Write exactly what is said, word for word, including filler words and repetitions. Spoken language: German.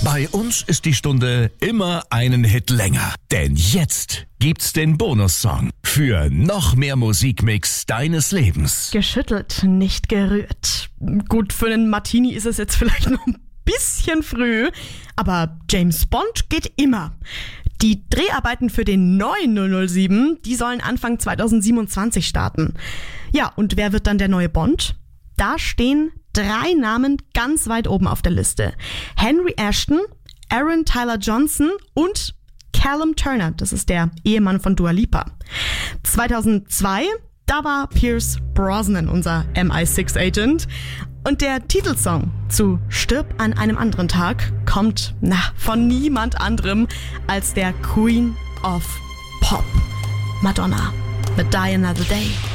Bei uns ist die Stunde immer einen Hit länger. Denn jetzt gibt's den Bonussong für noch mehr Musikmix deines Lebens. Geschüttelt, nicht gerührt. Gut, für einen Martini ist es jetzt vielleicht noch ein bisschen früh, aber James Bond geht immer. Die Dreharbeiten für den neuen null null sieben, die sollen Anfang zweitausendsiebenundzwanzig starten. Ja, und wer wird dann der neue Bond? Da stehen drei Namen ganz weit oben auf der Liste. Henry Ashton, Aaron Tyler Johnson und Callum Turner, das ist der Ehemann von Dua Lipa. zweitausendzwei, da war Pierce Brosnan unser M I sechs Agent. Und der Titelsong zu Stirb an einem anderen Tag kommt na, von niemand anderem als der Queen of Pop, Madonna, mit Die Another Day.